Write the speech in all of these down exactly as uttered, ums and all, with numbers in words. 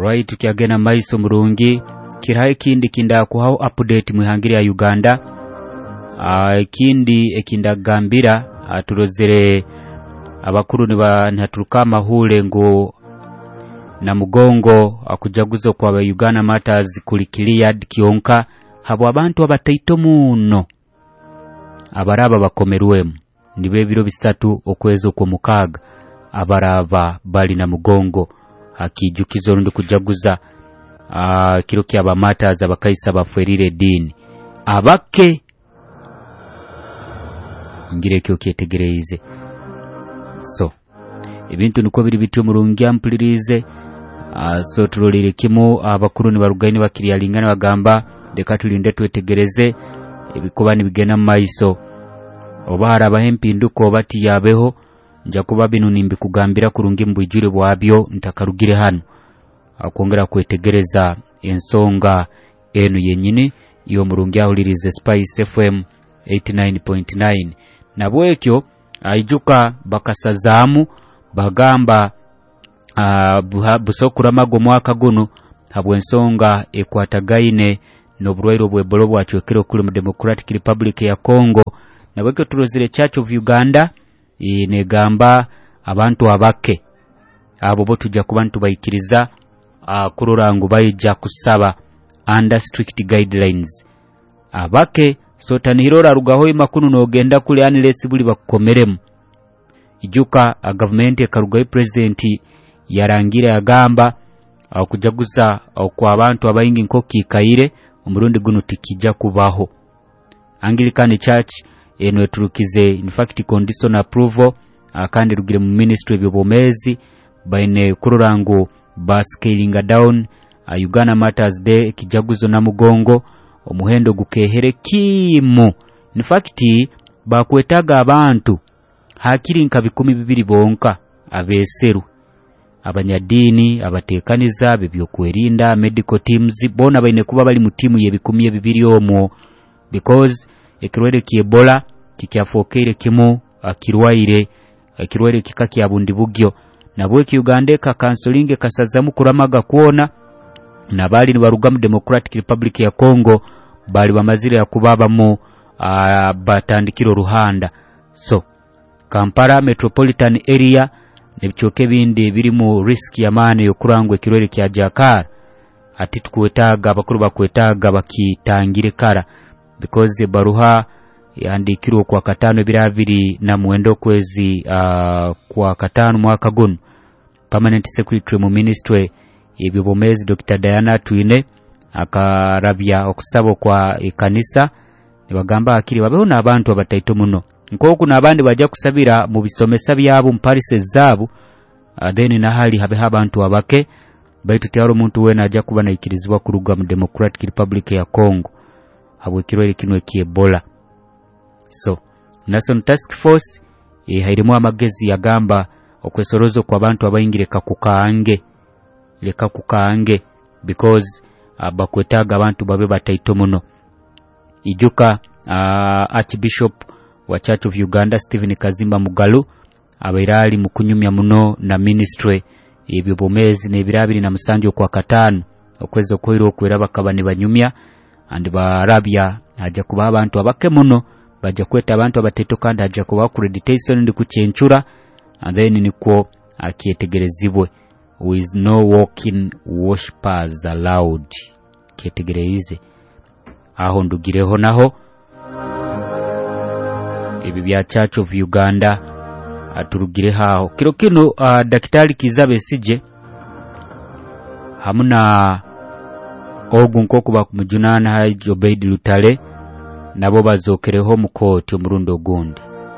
Alright, tukiagena maiso murungi kirahe kindi kinda kuhaho update muhangiri ya Uganda. Uh, kindi ekinda gambira aturozere abakuru niba ntaturuka mahule ngo na mugongo akujaguzo kwa Uganda Matters kuli cleared kionka habo abantu abataito muno abaraba bakomerwemu nibe biro bisatu okwezo ko mukaga abarava bali na mugongo akijukizo rundi kujaguza uh, kiro kyaba Matters abakaisa bafwerire dini abake ngire kyo kyetegereze. So ebintu niko biri bityo murungi ampulirize. Uh, so turolire kimo abakuru ni barugaini bakiriya lingana bagamba deka tulinde twetegereze ebikuba nibigena maiso obahara abahempinduko bati yabeho nja kuba binu nimbi kugambira kurungi mbujure bwabyo ntakarugire hano akongera kwetegereza ensonga enu yenyini iyo murungi ahulirize Spice F M eighty-nine point nine nabwekyo aijuka bakasazamu bagamba uh, busokura mago mwaka guno habwe ensonga ekwatagaine n'oburwairo bw'Ebola bwachwekero kuli mu Democratic Republic ya Congo nabwekyo turozire Church of Uganda e, negamba abantu abake abo bo tujja kubantu bayikiriza uh, kurorangu bayija kusaba under strict guidelines abake sotanirora rugaho imakunu nogenda kuli unless buli bakomeremu ijuka a government ekarugaye president yarangira yagamba akujaguza kwa abantu abayingi nkoki kaire umurundi guno tikija kubaho. Anglican Church eno eturukize in fact conditional approval akandi rugire mu ministry by'obomezi baine kurorango bascaling down uh, Uganda Matters Day kijaguzo na mugongo omuhendo gukehere kimo in fact bakwetaga abantu hakiri nka bikumi bibiri bonka abeseru abanyadini abatekaniza bebyo kwerinda medical teams bona baine kuba bali mu timu ye bikumi bibiri omwo because ekirwere ki Ebola kikyafokere kimo akirwaire akirwere kikaki abundi bugyo nabwe ki Uganda ka counseling kasazamu kuramaga kuona nabali ni baruga mu Democratic Republic ya Congo bali bamazire ya kubaba mu uh, batandikiro ruhanda. So Kampala metropolitan area nebichoke bindi biri mu risk ya mane yo kurangwe kirwere kya Jakar ati tukwetaga abakuru bakwetaga bakitangire kara because baruha yandikiro kwa katano birabiri na mwendo kwezi uh, kwa katano mwaka guno permanent secretary mu ministry ebibomezi Doctor Diana Twine akarabya okusabo kwa ikanisa nibagamba akiri babeho nabantu abataito muno nkoku nabandi bajja kusabira mu bisomesa byabo mu parises zabo uh, then na hali habe abantu abake baitu tyaro muntu wena ajja kuba nayikirizwa kuruga mu Democratic Republic ya Congo habwe kirwere kinwe ki Ebola. So National Task Force e hairimu amagezi yagamba okwesorozo kwa bantu abayingire kakukaange leka kukaange because uh, bakwetaga abantu babe bataito muno ijuka uh, Archbishop wa Church of Uganda Stephen Kazimba Mugalu abairali mukunyumya muno na ministry ebyo bomezi nebirabiri na musanjo kwa katano okwezo koiro kwera bakabani banyumya and barabya haja kuba abantu abake muno baje kweta abantu abateto kandi haja kuba accreditation ndi kuchenchura and then niko akietegerezibwe with no walking worshippers allowed kietegereze aho ndugireho naho ebi bya Church of Uganda aturugire haho kiro kino uh, Daktari Kizza Besigye hamuna ogunko kuba kumujunana Haji Obeid Lutale nabo bazokereho mu court omurundo gundi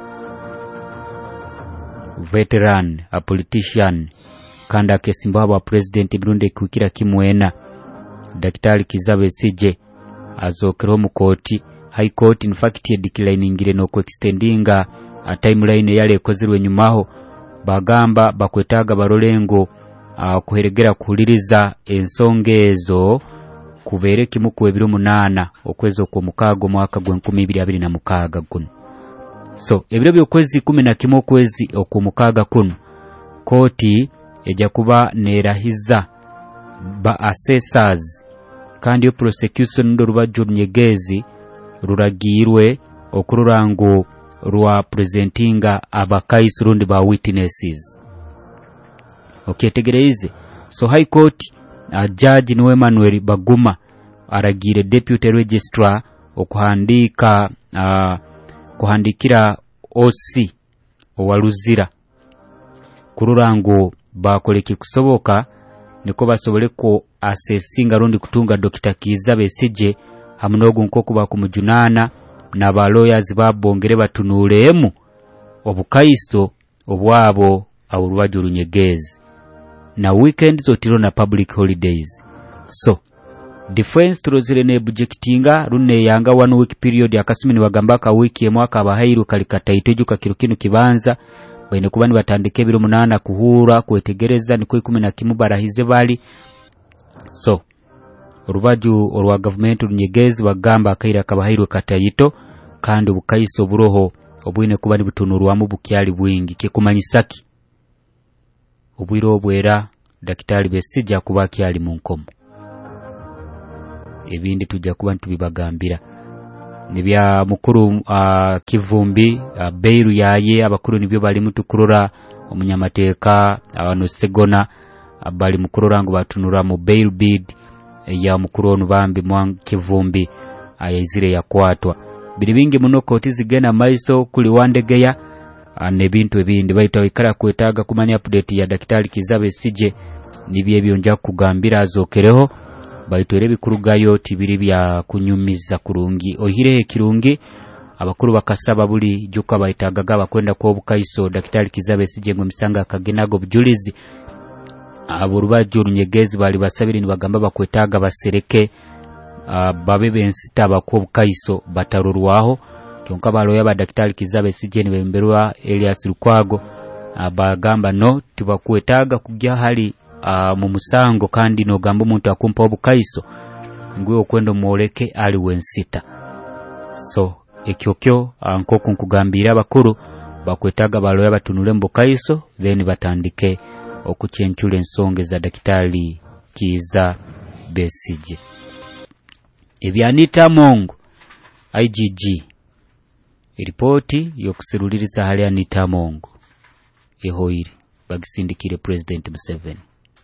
veteran a politician kanda kesimbawa president Burundi kukira kimwena Daktari Kizza Besigye azokereho mu court High Court in fact declining no ko extendinga a timeline yale kozirwe nyumaho bagamba bakwetaga barolengo uh, kuheregera kuliriza ensongezo kuvere kimu ku ebiro munana okwezo ko mukago mwaka gwa nkumi ibiri abiri na mukaga guno. So ebiro byokwezi kumi na kimo kwezi okumukaga kuno koti eja kuba nerahiza ba assessors kandi yo prosecution ndo rubajjo Nyegezi ruragirwe okururango rwa presentinga abakaiso rundi ba witnesses. Okay, tegereze. So High Court uh, Judge Noe Emmanuel Baguma aragire Deputy Registrar okuhandika uh, kuhandikira O C owaluzira kururango bakoleke kusoboka niko basobole ko assessinga rundi kutunga Dokita Kiza Besije hamunogo nkoko bakumujunana na ba lawyers babongere batunulemu obukaiso obwabo awulwajo Nyegezi na weekend zotiro na public holidays. So defense turozire ne budgetinga runne yanga one week period yakasumini bagamba ka wiki emwaka abahairu kalikataito ka kirukino kibanza baine kubani batandike biro munana kuhura kwetegereza niko ikumi na kimu barahize bali. So urubaju orwa government Nyegezi bagamba akaira kabahairu katayito kandi ubukaiso buroho obwine kubani butunurwamu bukyali bwingi kikumanyisaki obwiro obwera Daktari Besije kubaki ali mu nkomo ebindi tujja kuba ntubibagambira nibya mukuru uh, Kivumbi uh, Beiru yaye abakuru nibyo bali mutukurura omunyamateeka abantu Segona abali mukurura ngo batunura mu bail bid ya mukuru onu bambi mwa Kivumbi ayizire yakwatwa biri bingi muno koti zigena maiso kuli wandegeya ne bintu ebindi baita ikara kwetaga kumanya update ya Daktari Kiza Besije nibye byonja kugambira azokereho baitwere bikurugayo tibiri bya kunyumiza kurungi ohire kirungi abakuru bakasaba buli juka baitagaga bakwenda ko bukaiso Daktari Kiza Besije ngo misanga akagenago bujulizi aburubajuru Nyegezi bali basabiri ni bagamba bakwetaga basereke uh, babebe nsita bako bukaiso batarurwaho kyonka baloya ba Daktari Kiza Besije ni bemberwa Elias Lukwago abagamba no tibakwetaga kujya hali uh, mu musango kandi no gamba umuntu akumpa obukaiso ngwe okwendo moleke ali wensita. So ekyokyo ankoko nkugambira abakuru bakwetaga baloya batunule mbukaiso then batandike okuchenchula ensonge za Daktari Kiza Besije. Ebyanita Mongo I G G ripoti yokuseruliriza hali Anita Mongo ehoire bagisindikire President Museveni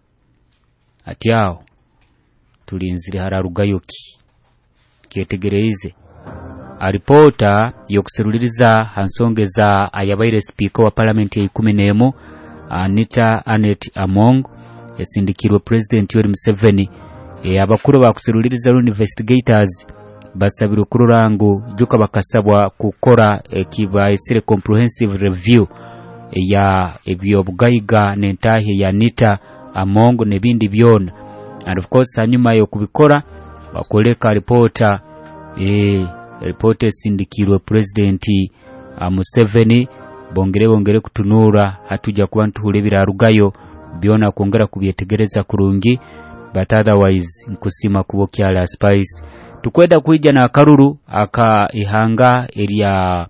atyao tulinzire hararugayoki kietegereze a reporter yokuseruliriza hansongeza ayabaire speaker wa parliament ya ikumi n'emu Anita Anet Among esindikirwe President Yoweri Museveni e abakuru bakuseruliriza investigators basabira kururango juka bakasabwa kukora ekiba esire comprehensive review ya ebyo bugayiga nentahe ya Anita Among nebindi byona and of course hanyuma yo kubikora bakoleka reporter e reporter sindikirwe President uh, Museveni bongere bongere kutunura hatuja kuba ntuhulebira rugayo byona kongera kubyetegereza kurungi but otherwise nkusima kubokyala spice tukweda kuija na karuru aka ihanga eria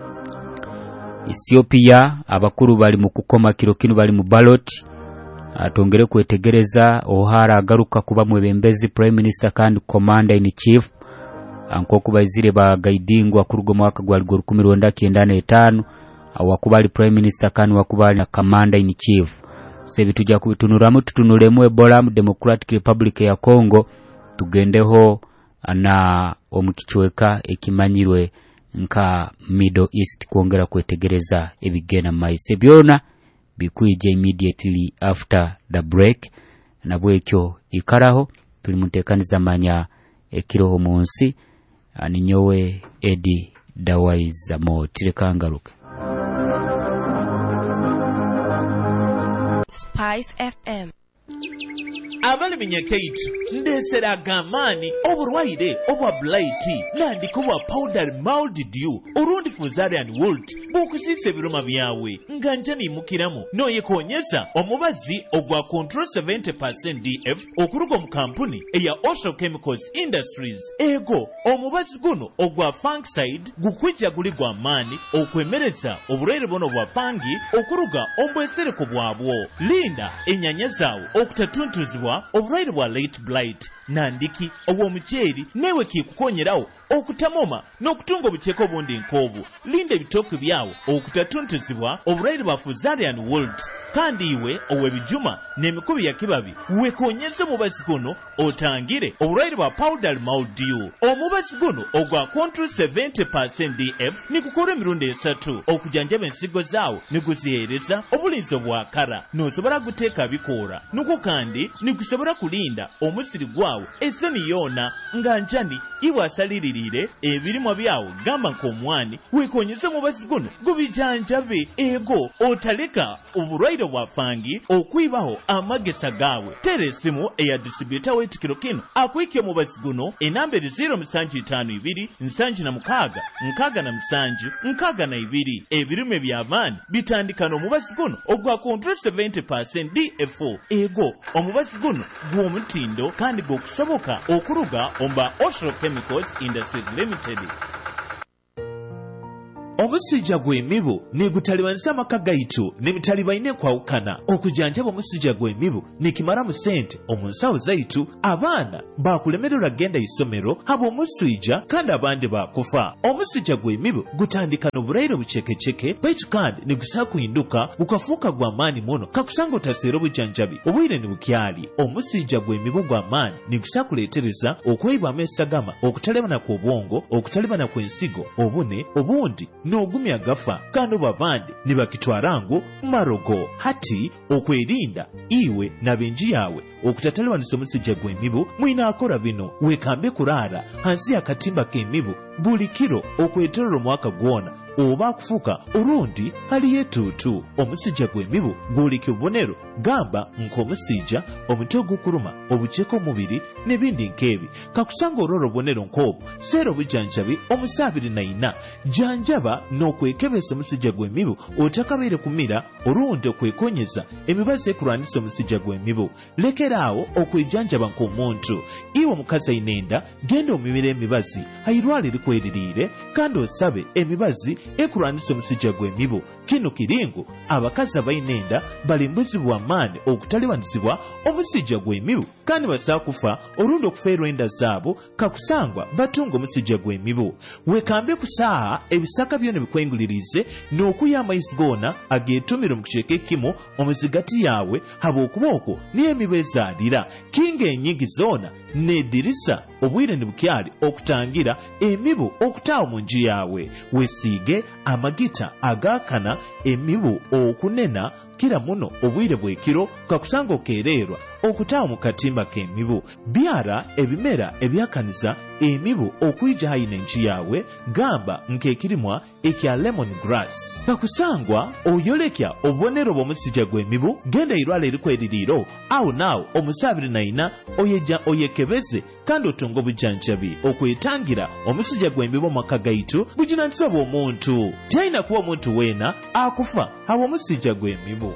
Ethiopia abakuru bali mukukoma kiro kinu bali mu ballot atongere kwetegereza ohara agaruka kuba mwebembezi Prime Minister kandi Commander in Chief anko kubazire ba guidingwa kurugo mwaka gwa rukumi ronda kiendana etano awakubali Prime Minister kandi wakubali na Commander in Chief sebi tujja kubitunuramu tutunulemu Ebola mu Democratic Republic ya Congo tugendeho na omukichweka ekimanyirwe nka Middle East kuongera kwetegereza ebigena maise byona bikuije immediately after the break nabwe ekyo ikaraho tuli mutekaniza manya ekiroho munsi aninyowe Edi Dawaiza mo tirekangaruka Spice F M. Abali minyakeitu ndesera gamani oburwaire obwa blight nandiko bwa powder mildew urundi fuzari and wool bukusise biroma byawe nganjani mukiramu noye konyesa omubazi ogwa control seventy percent D F okurugo mu kampuni eya Osho Chemicals Industries ego omubazi guno ogwa fungicide gukwijja guli gwa mani okwemereza oburwaire bono bwa fangi okuruga ombwesereko bwabwo linda enyanya zawo okutatunturizibwa tunuulirwa obulwaire bwa late blight nandiki obw'omuceeri newe kikukonyerawo okutamoma n'okutunga obuceeko obundi nk'obwo. Linda ebitooke byawo okutatuntuzibwa obulwaire bwa Fusarian wilt. Kandi iwe ow'ebijuma n'emikubi ya kibabi weekonyeze omubazi guno otangire obulwaire bwa powdery mildew. Omubazi guno ogwa Control seventy percent D F nikukola emirundi esatu okujanjaba ensigo zaawo niguziheereza obulinzi obwakara n'osobola guteeka bikoora nuko kandi nigusobola kulinda omusiri gwawo essoni yoona nga njani iwe asaliririire ebirimwa byawo gamba nk'omwani weekonyeze omubazi guno gubijanjabe ego otaleka obulwaire bwa fangi okwibaho amagesa gawe. Tera essimu eya distributor w'ekikiro kino akwiike omubazi guno enamberi zero musanju itaano ibiri nsanju na mukaaga nkaaga na musanju nkaaga na ibiri. Ebirime by'amaani bitandika n'omubazi guno ogwa Control seventy percent D F ego omubazi guno gw'omutindo kandi gw'okusoboka okuruga omba Ocean Chemicals Industries Limited. Omusujja gw'emibu negutalibanisa amaka gaitu ne bitalibaine kwawukana. Okujanjaba omusujja gw'emibu nekimala mu sente omu nsawo zaitu. Abaana bakulemererwa genda isomero haba omusujja kandi abandi bakufa. Omusujja gw'emibu gutandika n'obulwaire bucekeceke baitu kandi negusobola kuhinduka bukafuuka gw'amaani muno kakusanga otaseera obujanjabi obwire ne bukyali. Omusujja gw'emibu gw'amaani negusobola kuleetereza okweyibwamu esagama, okutalibana kw'obwongo, okutalibana kw'ensigo, obune obundi n'ogumya gafa kandi babandi ne bakitwala ngo marogo. Hati okwerinda iwe n'abenji yawe okutatalibanisa omusujja gw'emibu mwina akora bino. Weekambe kuraara hansi y'akatimba k'emibu buli kiro okwetolera omwaka gwona oba akufuuka olundi haliyo etuutu. Omusujja gw'emibu gwoleka obubonero gamba nk'omusujja, omutwe ogukuluma, obuceeko omubiri n'ebindi nk'ebi. Kakusanga olwala obubonero nk'obwo seera obujanjabi omusaabiri na ina. Janjaba n'okwekebeza omusujja gw'emibu otakabeere kumira olundi okwekonyeza emibazi ekulwanisa omusujja gw'emibu. Lekeraawo okwejanjaba nk'omuntu. Iwe omukazi ayina enda genda omibira emibazi ayirwala erikweririire kandi osabe emibazi ekulwanisa omusujja gw'emibu. Kino kiringo abakazi abayina enda balimbuzibwa amaani okutalibanizibwa omusujja gw'emibu kandi basobola kufa olundi okufeerwa enda zaabo kakusangwa batunga omusujja gw'emibu. Weekambe ku saaha ebisaka byona bikwengulirize n'okuya amaizi goona ageetumire mu kiceeko ekimu omuzigati yawe habw'okuba okwo niyo emibu ezaalira. Kinga enyingi zoona n'eddirisa obwire ne bukyali okutangira emibu okutaawa mu nju yawe. Weesiige amagita agaakana emibu okunena kira muno obwire bw'ekiro kakusanga okeererwa okutaawa mu katimba k'emibu. Byara ebimera ebyakaniza emibu okuyija hayina enju yawe gamba nk'ekirimwa ekya lemon grass. Kakusangwa oyolekya obubonero bw'omusujja gw'emibu genda irwala erikweririiro awo naawo omusaabiri naina oyeja oyekebeze kandi otunga obujanjabi okwetangira omusujja gw'emibu mu maka gaitu buginaanisa bw'omuntu. Tayina kuba omuntu weena akufa habwa omusujja gw'emibu.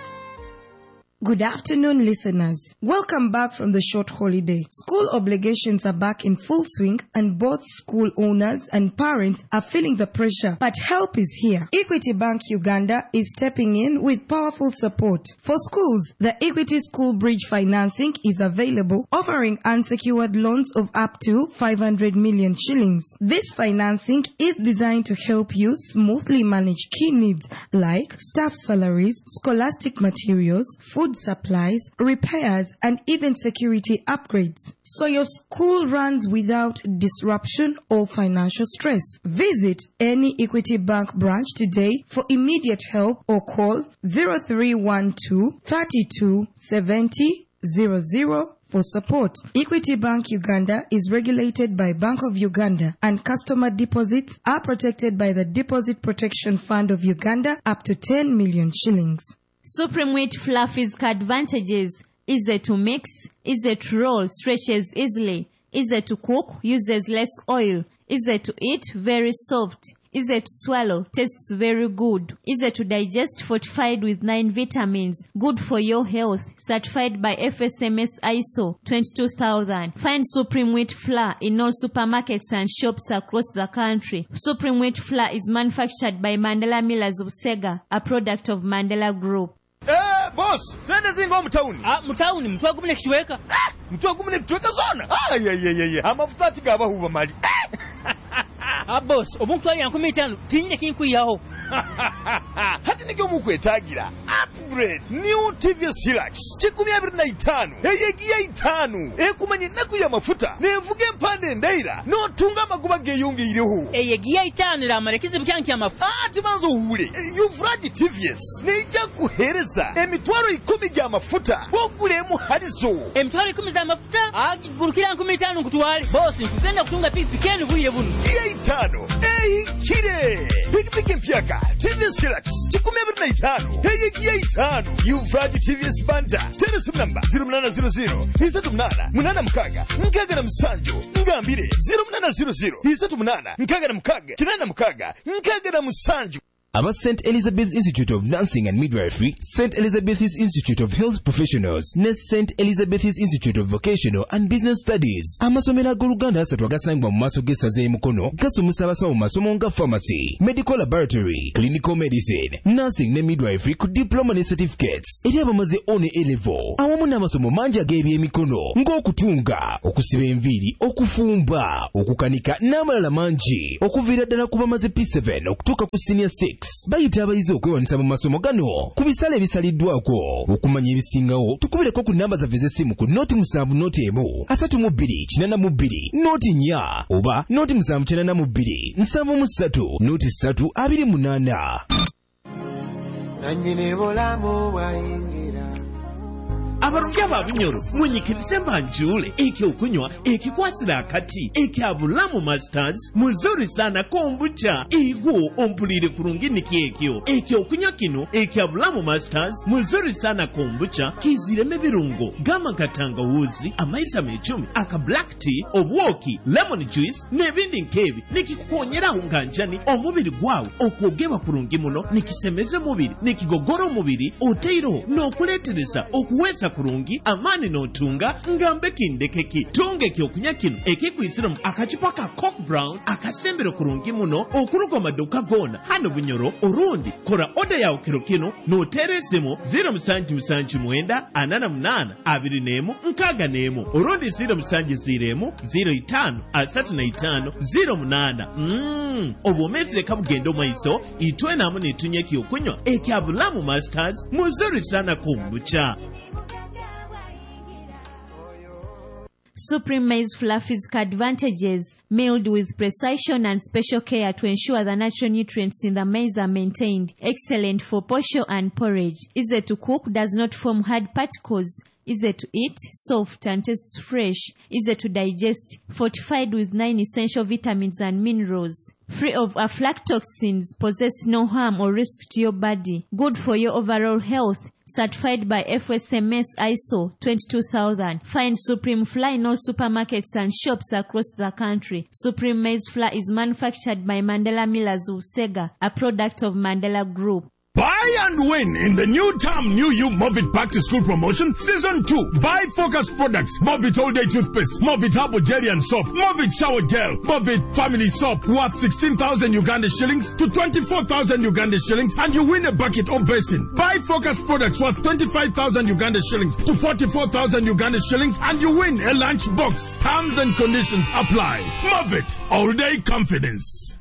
Good afternoon, listeners. Welcome back from the short holiday. School obligations are back in full swing and both school owners and parents are feeling the pressure, but help is here. Equity Bank Uganda is stepping in with powerful support. For schools, the Equity School Bridge financing is available, offering unsecured loans of up to five hundred million shillings. This financing is designed to help you smoothly manage key needs like staff salaries, scholastic materials, food supplies, repairs, and even security upgrades, so your school runs without disruption or financial stress. Visit any Equity Bank branch today for immediate help or call zero three one two, three two seven zero zero zero for support. Equity Bank Uganda is regulated by Bank of Uganda, and customer deposits are protected by the Deposit Protection Fund of Uganda up to ten million shillings. Supreme Wheat Flour physical advantages: easy to mix, easy to roll, stretches easily, easy to cook, uses less oil, easy to eat, very soft, easy to swallow, tastes very good, easy to digest, fortified with nine vitamins, good for your health, certified by F S M S I S O twenty-two thousand. Find Supreme Wheat Flour in all supermarkets and shops across the country. Supreme Wheat Flour is manufactured by Mandela Millers of Sega, a product of Mandela Group. Hey! Ah, boss, sende zingo mtauni. Ah, mtauni mtwa gumne kichweka. Ah, mtwa gumne kichweka zona. Ah, ye ye ye ye. Amafuta tigaba huba mali. Ah, boss, omuntu ali yankumi tano. Tinyine kinkuyaho. Hati nige mukwetagira. Upgrade new T V S Hilux. Chikumi abiri na itano. Eyegiye itano. Ekumanye naku ya mafuta. Nevuge mpande ndaira. No tunga maguba geyunge iriho. Eyegiye itano la marekize bukyanki amafuta. Ah, timanzo uhure. Yuvraji T V S. Neija kuhereza. Emitwaro ikumi gya mafuta. Bogulemu harizo. Emitwaro ikumi za mafuta? Ah, gurukira nkumi tano kutwale. Boss, nkugenda kutunga pikipiki buye buno. Iye itano. Eyi kire. Pikipiki mpyaka. T V S Hilux. Chikumi abiri na itano. Eyegiye itano. Yuvraji T V S Banda. Telephone number zero nane zero zero. Isatu munana. Munana mukaga. Nkaga na musanjo. Ngambire zero nane zero zero. Isatu munana. Nkaga na mukaga. Kinana mukaga. Nkaga na musanjo. Aba Saint Elizabeth's Institute of Nursing and Midwifery, Saint Elizabeth's Institute of Health Professionals, ne Saint Elizabeth's Institute of Vocational and Business Studies. Amasomero ag'Oluganda asatu agasangibwa mu maaso g'essaza Mukono gasomesa abasawo mu masomo nga pharmacy, medical laboratory, clinical medicine, nursing ne midwifery ku diploma ne certificates. Eri abamaze O ne A-level. Awamu n'amasomo mangi ag'ebyemikono ng'okutunga, okusiba enviiri, okufumba, okukanika n'amalala mangi. Okuviira ddala ku bamaze P seven okutuuka ku senior six. Bayita abayizi okwewanisa mu masomo gano ku bisale ebisaliddwako. Okumanya ebisingawo tukubireko ku namba zaffe z'essimu ku noti musanvu noti emu asatu mu bbiri kinana mu bbiri noti nnya oba noti musanvu kinana mu bbiri nsanvu mu ssatu noti ssatu abiri munaana. Nanyine bolamu bwayingira abarungi ababinyoro munyikirize mbanjule ekyokunywa ekikwasira akati ekyabulamu masters muzuri sana kombucha igwo ompulire kurungi niki ekyo ekyokunywa kino ekyabulamu masters muzuri sana kombucha kizireme birungo gama katangawuzi amaisa mechumi aka black tea obwoki lemon juice nebindi nkebi nikikukonyeraho nganjani omubiri gwawe okwogerwa kurungi muno nikisemeze mubiri nikigogora omubiri oteiroho n'okuletereza okuweza kurungi amani n'otunga ngambe kindekeki tunga ekyokunywa kino ekikwisiramu akacupa ka Coke Brown akasembero kurungi muno okuruga amaduka gona hano bunyoro orundi kora oda yawe kiro kino n'oteresemo zero musanju musanju mwenda anana munana abiri nemu nkaga nemu orundi zero musanju ziremu zero itano asatu na itano zero munana mmm obwomezi kabugendo maiso itwe namu netunye ekyokunywa ekyabulamu masters muzuri sana kombucha. Supreme Maize Flour physical advantages, milled with precision and special care to ensure the natural nutrients in the maize are maintained. Excellent for posho and porridge. Easy to cook, does not form hard particles. Easy to eat, soft and tastes fresh. Easy to digest, fortified with nine essential vitamins and minerals. Free of aflatoxins, possess no harm or risk to your body. Good for your overall health. Certified by F S M S I S O twenty-two thousand. Find Supreme Flour in all supermarkets and shops across the country. Supreme Maize Flour is manufactured by Mandela Millers of Sega, a product of Mandela Group. Buy and win in the new term New You Movit Back to School promotion season two. Buy Focus products, Movit All Day Toothpaste, Movit Herbal Jelly and Soap, Movit Shower Gel, Movit Family Soap worth sixteen thousand Uganda shillings to twenty-four thousand Uganda shillings and you win a bucket or basin. Buy Focus products worth twenty-five thousand Uganda shillings to forty-four thousand Uganda shillings and you win a lunch box. Terms and conditions apply. Movit All Day Confidence.